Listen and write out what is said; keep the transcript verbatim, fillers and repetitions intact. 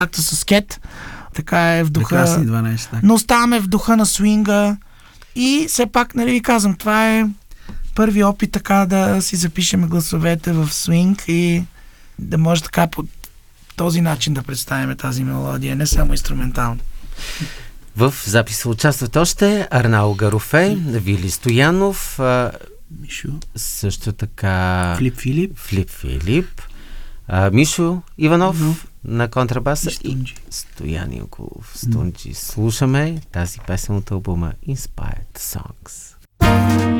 Акта с Кет. Така е в духа... Прекрасни дванайсет. Так. Но оставаме в духа на свинга. И все пак, нали ви казвам, това е първи опит така да си запишем гласовете в свинг и да може така по този начин да представим тази мелодия, не само инструментално. В записа участват още Арнао Гарофе, Вили Стоянов, Мишо. също така Филип Филип. Филип Филип, а, Мишо Иванов Иванов. на контрабаса И Стунджи. Стоян Илков. Стунджи. Слушаме тази песен от албума Inspired Songs.